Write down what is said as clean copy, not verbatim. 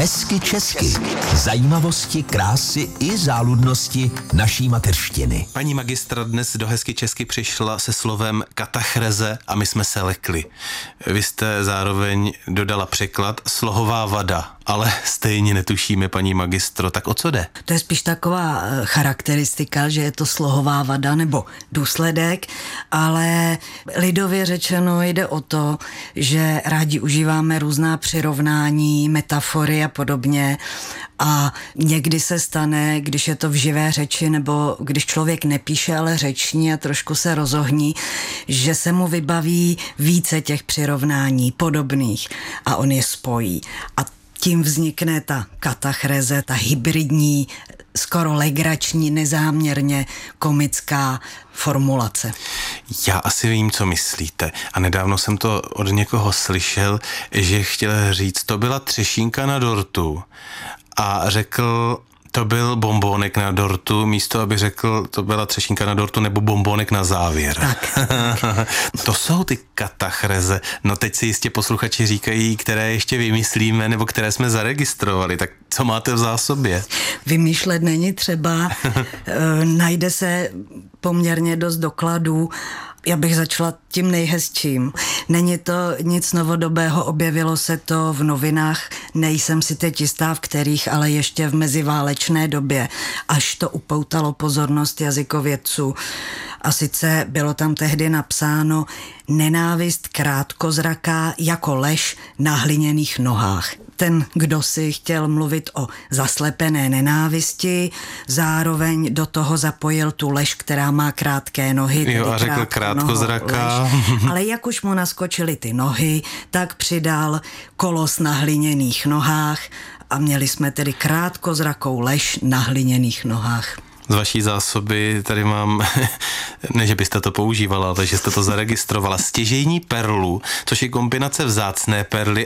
Hezky česky. Zajímavosti, krásy i záludnosti naší mateřštiny. Paní magistra dnes do Hezky česky přišla se slovem katachreze a my jsme se lekli. Vy jste zároveň dodala překlad slohová vada, ale stejně netušíme, paní magistro, tak o co jde? To je spíš taková charakteristika, že je to slohová vada nebo důsledek, ale lidově řečeno jde o to, že rádi užíváme různá přirovnání, metafory a podobně a někdy se stane, když je to v živé řeči nebo když člověk nepíše, ale řeční a trošku se rozohní, že se mu vybaví více těch přirovnání podobných a on je spojí. A tím vznikne ta katachreze, ta hybridní, skoro legrační, nezáměrně komická formulace. Já asi vím, co myslíte. A nedávno jsem to od někoho slyšel, že chtěl říct, to byla třešínka na dortu a řekl, to byl bombónek na dortu, místo aby řekl, to byla třešínka na dortu nebo bombónek na závěr. Tak. To jsou ty katachreze. No teď si jistě posluchači říkají, které ještě vymyslíme nebo které jsme zaregistrovali. Tak co máte v zásobě? Vymýšlet není třeba. Najde se poměrně dost dokladů. Já bych začala tím nejhezčím. Není to nic novodobého, objevilo se to v novinách, nejsem si teď jistá v kterých, ale ještě v meziválečné době, až to upoutalo pozornost jazykovědců. A sice bylo tam tehdy napsáno nenávist krátkozraká jako lež na hliněných nohách. Ten, kdo si chtěl mluvit o zaslepené nenávisti, zároveň do toho zapojil tu lež, která má krátké nohy. Jo, a řekl krátkozraká. Ale jak už mu naskočily ty nohy, tak přidal kolos na hliněných nohách a měli jsme tedy krátkozrakou lež na hliněných nohách. Z vaší zásoby tady mám, ne, že byste to používala, ale že jste to zaregistrovala, stěžejní perlu, což je kombinace vzácné perly